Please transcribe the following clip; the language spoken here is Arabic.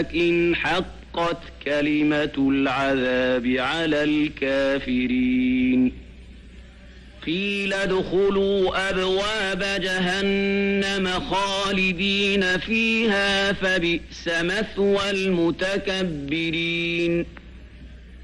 ولكن حقت كلمة العذاب على الكافرين. قيل ادخلوا أبواب جهنم خالدين فيها فبئس مثوى المتكبرين.